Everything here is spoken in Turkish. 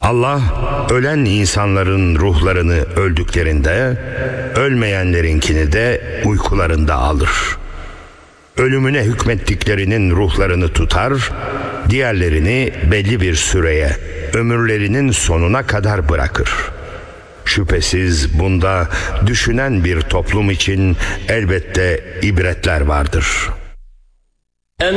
Allah ölen insanların ruhlarını öldüklerinde, ölmeyenlerinkini de uykularında alır. Ölümüne hükmettiklerinin ruhlarını tutar, diğerlerini belli bir süreye, ömürlerinin sonuna kadar bırakır. Şüphesiz bunda düşünen bir toplum için elbette ibretler vardır.